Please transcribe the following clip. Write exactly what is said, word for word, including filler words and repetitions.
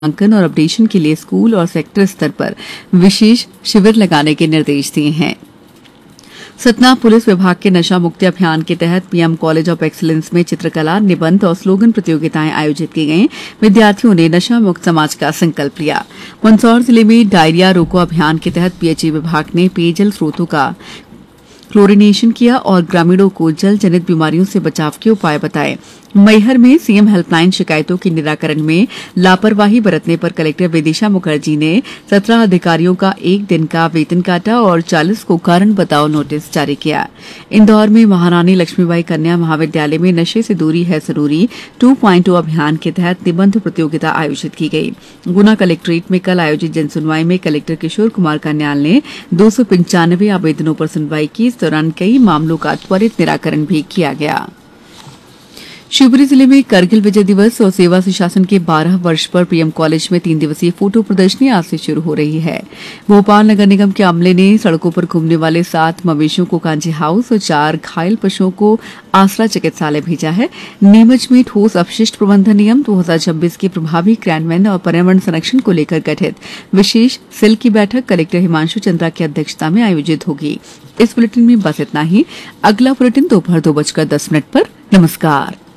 अंकन और अपडेशन के लिए स्कूल और सेक्टर स्तर पर विशेष शिविर लगाने के निर्देश दिए हैं। सतना पुलिस विभाग के नशा मुक्ति अभियान के तहत पीएम कॉलेज ऑफ एक्सीलेंस में चित्रकला, निबंध और स्लोगन प्रतियोगिताएं आयोजित की गईं। विद्यार्थियों ने नशा मुक्त समाज का संकल्प लिया। मंदसौर जिले में डायरिया रोको अभियान के तहत पीएचई विभाग ने पेयजल स्रोतों का क्लोरिनेशन किया और ग्रामीणों को जल जनित बीमारियों से बचाव के उपाय बताए। मैहर में सीएम हेल्पलाइन शिकायतों के निराकरण में लापरवाही बरतने पर कलेक्टर विदिशा मुखर्जी ने सत्रह अधिकारियों का एक दिन का वेतन काटा और चालीस को कारण बताओ नोटिस जारी किया। इंदौर में महारानी लक्ष्मीबाई कन्या महाविद्यालय में नशे से दूरी है जरूरी टू पॉइंट ओ अभियान के तहत निबंध प्रतियोगिता आयोजित की गई। गुना कलेक्ट्रेट में कल आयोजित जनसुनवाई में कलेक्टर किशोर कुमार कन्याल ने दो सौ पंचानवे आवेदनों पर सुनवाई की। इस दौरान कई मामलों का त्वरित निराकरण भी किया गया। शिवपुरी जिले में करगिल विजय दिवस और सेवा सुशासन के बारह वर्ष पर पीएम कॉलेज में तीन दिवसीय फोटो प्रदर्शनी आज से शुरू हो रही है। भोपाल नगर निगम के अमले ने सड़कों पर घूमने वाले सात मवेशियों को कांजी हाउस और चार घायल पशुओं को आसरा चिकित्सालय भेजा है। नीमच में ठोस अपशिष्ट प्रबंधन नियम दो हजार छब्बीस के प्रभावी क्रियान्वयन और पर्यावरण संरक्षण को लेकर गठित विशेष सेल की बैठक कलेक्टर हिमांशु चंद्रा की अध्यक्षता में आयोजित होगी। इस बुलेटिन में बस इतना ही। अगला बुलेटिन दोपहर दो बजकर दस मिनट पर। नमस्कार।